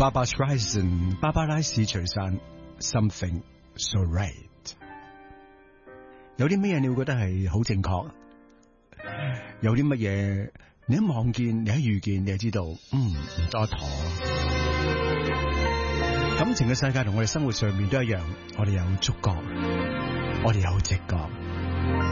Barbra Streisand， 芭芭拉史翠珊 ，Something So Right。有啲咩嘢你會覺得係好正確？有啲乜嘢你一望見，你一遇見，你就知道，唔多妥。感情嘅世界同我哋生活上面都一樣，我哋有觸覺，我哋有直覺。